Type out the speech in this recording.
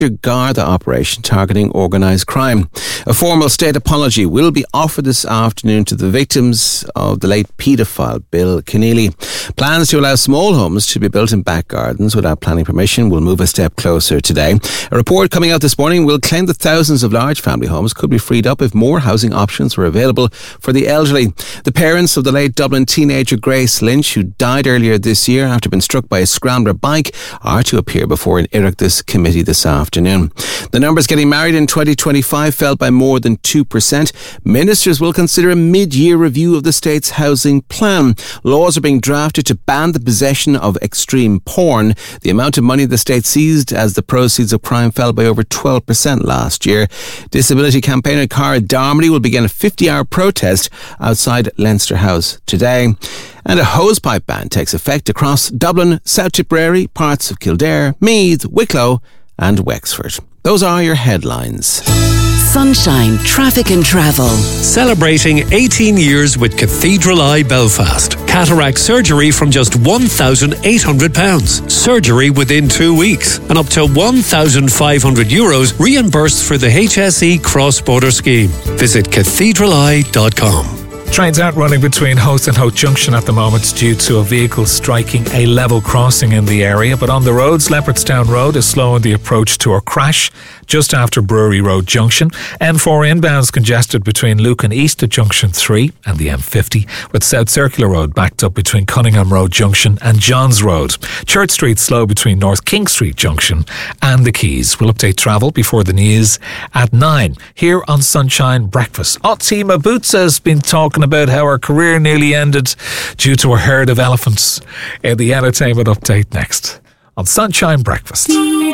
Garda operation targeting organised crime. A formal state apology will be offered this afternoon to the victims of the late paedophile Bill Keneally. Plans to allow small homes to be built in back gardens without planning permission will move a step closer today. A report coming out this morning will claim that thousands of large family homes could be freed up if more housing options were available for the elderly. The parents of the late Dublin teenager Grace Lynch, who died earlier this year after being struck by a scrambler bike, are to appear before an Oireachtas committee this afternoon. The numbers getting married in 2025 fell by more than 2%. Ministers will consider a mid-year review of the state's housing plan. Laws are being drafted to ban the possession of extreme porn. The amount of money the state seized as the proceeds of crime fell by over 12% last year. Disability campaigner Cara Darmody will begin a 50-hour protest outside Leinster House today. And a hosepipe ban takes effect across Dublin, South Tipperary, parts of Kildare, Meath, Wicklow and Wexford. Those are your headlines. Sunshine Traffic and Travel. Celebrating 18 years with Cathedral Eye Belfast. Cataract surgery from just £1,800. Surgery within 2 weeks. And up to €1,500 reimbursed for the HSE cross-border scheme. Visit cathedraleye.com. Trains aren't running between Howth and Howth Junction at the moment due to a vehicle striking a level crossing in the area. But on the roads, Leopardstown Road is slowing the approach to a crash just after Brewery Road Junction. M4 inbounds congested between Lucan East at Junction 3 and the M50, with South Circular Road backed up between Cunningham Road Junction and Johns Road. Church Street slow between North King Street Junction and the Quays. We'll update travel before the news at 9 here on Sunshine Breakfast. Oti Mabutsa's been talking about how her career nearly ended due to a herd of elephants. In the entertainment update next on Sunshine Breakfast.